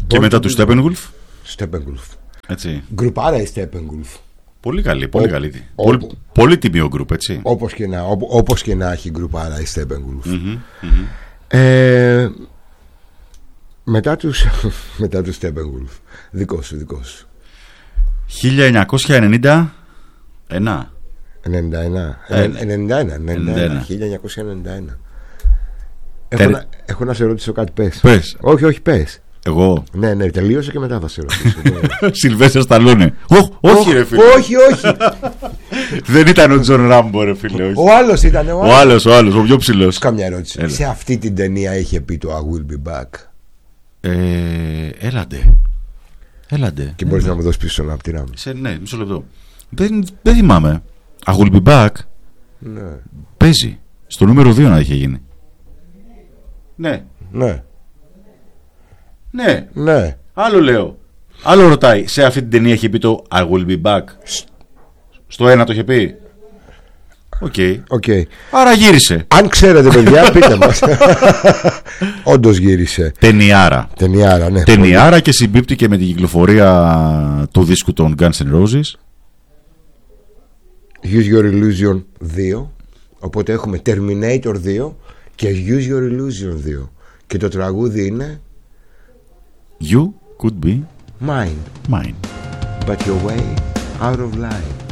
Και μετά του Steppenwolf. Steppenwolf. Έτσι. Γκρουπάρα η Steppenwolf. Πολύ καλή, πολύ καλή. Πολύ τιμίο γκρουπ, έτσι. Όπως και να έχει γκρουπάρα η Steppenwolf. Μετά τους Steppenwolf. Δικό σου. 1991. 1991. Έχω να σε ρωτήσω κάτι. Πες. Όχι, πες. Εγώ. Ναι, τελείωσε και μετά θα σε ρωτήσω. Σιλβέστερ Σταλόνε. Όχι, ρε φίλε. Όχι. Δεν ήταν ο Τζον Ράμπο, ρε φίλε. Ο άλλος ήταν. Ο άλλος, ο πιο ψηλός. Καμιά ερώτηση. Σε αυτή την ταινία είχε πει το I will be back. Έλαντε. Και μπορείς να μου δώσεις πίσω ένα από τη ράμη. Ναι, μισό λεπτό. Δεν θυμάμαι. I will be back. Ναι. Παίζει. Στο νούμερο 2 να είχε γίνει. Ναι. Άλλο λέω. Άλλο ρωτάει. Σε αυτή την ταινία είχε πει το I will be back. Στο 1 το είχε πει. Οκ. Άρα γύρισε. Αν ξέρετε, παιδιά, πείτε μας. Όντως γύρισε. Ταινιάρα, ναι. Ταινιάρα και συμπίπτει και με την κυκλοφορία του δίσκου των Guns N' Roses. Use Your Illusion 2. Οπότε έχουμε Terminator 2 και Use Your Illusion 2. Και το τραγούδι είναι You could be mine. But your way out of line.